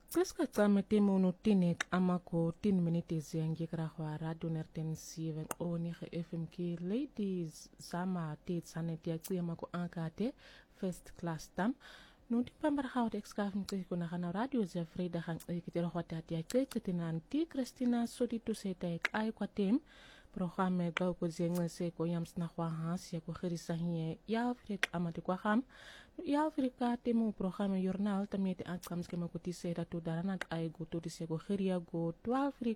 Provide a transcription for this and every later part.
Preska tsame temo no tinek amako 10 minutes yangi krahwa radio nerten 7 oni FMK ladies zama tit sanet ya amako ankate first class tam no di pambar hawt excavation ko na kana radio za freda hang kitero hota ya nanti Christina soditu setek ay kwatem programme ga ko zenga se ko yams na kwa has ya ko khirisa hiye ya Afrika amati kwa ham ya Afrika temu programme journal tamete ankams ke makuti sera to daranat ay go to se ko khiria go to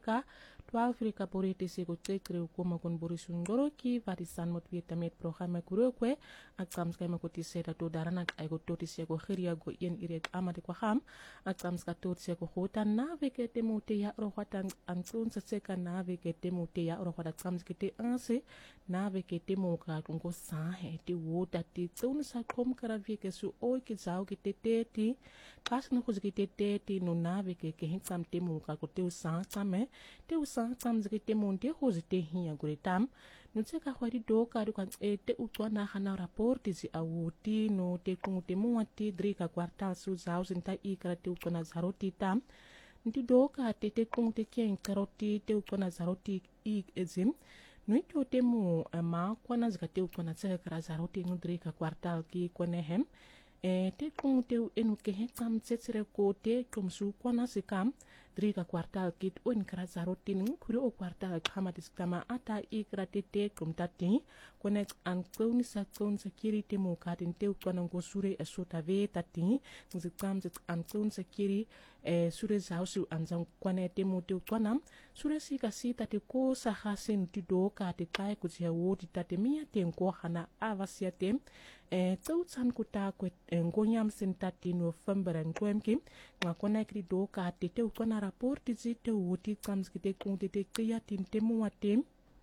Afrika porete se ko tekre ko makon borisun goroki varisan mot vitamet programme kurokwe ankams ke makuti sera to daranat ay go to se ko khiria go yen irek amati kwa ham ankams ka to se ko hotan na veke temu te ya ro hatan antun se ka na veke temu te ya ro hatan kams kete anse na veke temu ka kungo sa he te wota te tun sa kom kara veke su oi ke zau ke te kas no khuz ke te no na veke ke hin sam temu ka ko te usa tame te usa tam ke temu te khuz te hiya gure tam no tse ka khwadi do ka ru kan te utwa na khana rapport zi awoti no te kungu te mu ati drika kwartal su zau sinta I kara te ukona zaroti tam ndi do ka te kungu te kien karoti te ukona zaroti I ezim no ito temu ma kwana zikate ukona tsaka kara zaroti ngudrika kwartal ki konehem te kungu te enu ke hekam tsetsere ko te kumsu kwana sikam drika kwartal kit on kara zaroti ngukuri o kwartal kama tiskama ata I kara te kumtati konet an kloni sa klon security mo katin te ukona ngosure esota ve tati ngzikam zit an klon security sure zausu anzang kwane temu te ukona sure sika sita te ko sa hasen ti do ka te kai ku sia wodi tate mia te ko hana avasia tem tsan kuta ko ngonyam sentati November ngwemki ngakona kri do ka te ukona rapport zi te wodi kams kite kunte te kya tim temu watem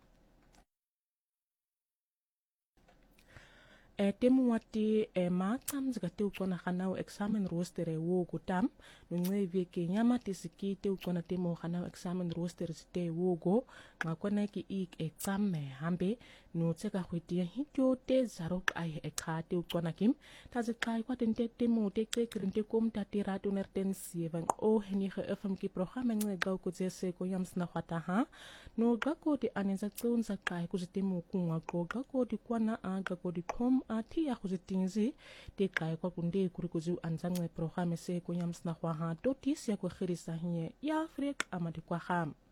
temu wati makam zikate ukona hanao examen roster wo gutam nungwe veke nyama tisiki te ukona temu hanao examen roster zite wogo ngakona ki exam hambe no tseka khwiti hityo te zarok ai ekhate ukona kim tazikai kwa tente temu te krinte kom tati radio nerten 7 o heni FM ki programme ngwe ga ko zese ko yams na khata ha no ga ko ti anenza tsunza kai ku zitemu kunwa ko ga ko ti kwana aga ko di kom ati ya kuzitinzi te kai kwa kunde kuri kuzi anzangwe programme se ko yams na kwa ha dotis ya ko khirisa hiye ya Afrika amadi kwa ham